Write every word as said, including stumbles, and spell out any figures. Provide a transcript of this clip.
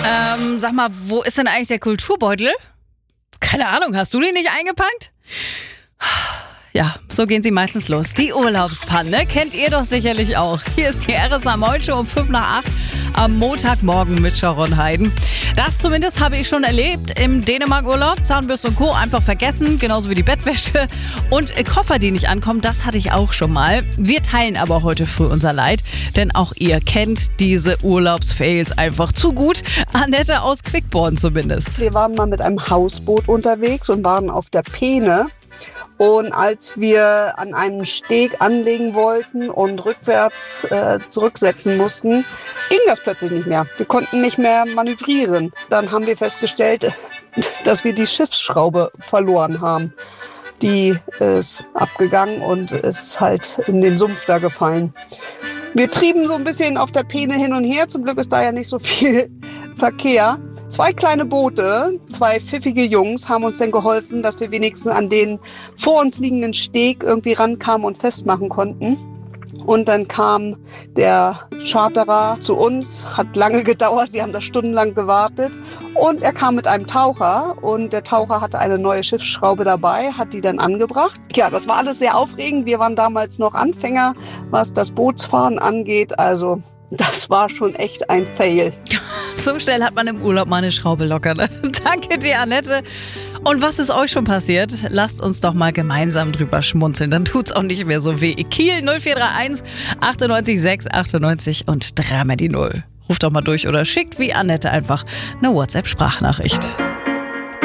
Ähm, sag mal, wo ist denn eigentlich der Kulturbeutel? Keine Ahnung, hast du den nicht eingepackt? Ja, so gehen sie meistens los. Die Urlaubspanne kennt ihr doch sicherlich auch. Hier ist die R S A Moin Show um fünf nach acht am Montagmorgen mit Sharon Heiden. Das zumindest habe ich schon erlebt im Dänemark-Urlaub. Zahnbürste und Co. einfach vergessen, genauso wie die Bettwäsche. Und Koffer, die nicht ankommen, das hatte ich auch schon mal. Wir teilen aber heute früh unser Leid, denn auch ihr kennt diese Urlaubsfails einfach zu gut. Annette aus Quickborn zumindest. Wir waren mal mit einem Hausboot unterwegs und waren auf der Peene. Und als wir an einem Steg anlegen wollten und rückwärts äh, zurücksetzen mussten, ging das plötzlich nicht mehr. Wir konnten nicht mehr manövrieren. Dann haben wir festgestellt, dass wir die Schiffsschraube verloren haben. Die ist abgegangen und ist halt in den Sumpf da gefallen. Wir trieben so ein bisschen auf der Peene hin und her. Zum Glück ist da ja nicht so viel Verkehr. Zwei kleine Boote, zwei pfiffige Jungs haben uns dann geholfen, dass wir wenigstens an den vor uns liegenden Steg irgendwie rankamen und festmachen konnten. Und dann kam der Charterer zu uns, hat lange gedauert, wir haben da stundenlang gewartet. Und er kam mit einem Taucher und der Taucher hatte eine neue Schiffsschraube dabei, hat die dann angebracht. Ja, das war alles sehr aufregend. Wir waren damals noch Anfänger, was das Bootsfahren angeht. Also das war schon echt ein Fail. So schnell hat man im Urlaub mal eine Schraube locker. Ne? Danke dir, Annette. Und was ist euch schon passiert? Lasst uns doch mal gemeinsam drüber schmunzeln. Dann tut's auch nicht mehr so weh. Kiel null vier drei eins achtundneunzig sechs achtundneunzig und dreimal die Null. Ruft doch mal durch oder schickt wie Annette einfach eine WhatsApp-Sprachnachricht.